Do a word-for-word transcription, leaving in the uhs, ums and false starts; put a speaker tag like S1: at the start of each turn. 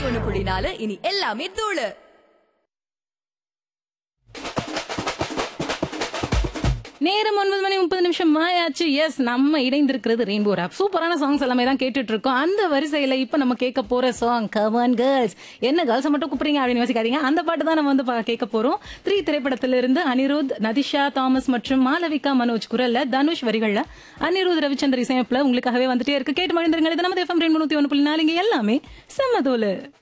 S1: ஒண்ணு புள்ளி நாலு இனி எல்லாமே தூளு.
S2: நேரம் ஒன்பது மணி முப்பது நிமிஷம் ஆயாச்சு. எஸ், நம்ம இணைந்திருக்கிறது ரெயின்போ ராப். சூப்பரான சாங்ஸ் எல்லாமே தான் கேட்டுட்டு இருக்கோம். அந்த வரிசையில இப்ப நம்ம கேட்க போற சாங் கமான் கேர்ள்ஸ். என்ன கேர்ள்ஸ் மட்டும் கூப்பிடுறீங்க அப்படின்னு யோசிக்காதீங்க. அந்த பாட்டு தான் நம்ம வந்து கேட்க போறோம். த்ரீ திரைப்படத்திலிருந்து அனிருத், நதிஷா தாமஸ் மற்றும் மாலவிகா மனோஜ் குரல்ல, தனுஷ் வரிகள்ல, அனிருத் ரவிச்சந்திர இசையமைப்புல உங்களுக்காகவே வந்துட்டே இருக்கு. கேட்டு மகிழ்ந்துருங்க. இது நம்ம எஃப்எம் ரெயின்போ நூத்தி ஒன்று புள்ளி நாலு. இங்க எல்லாமே செம்மதோலு.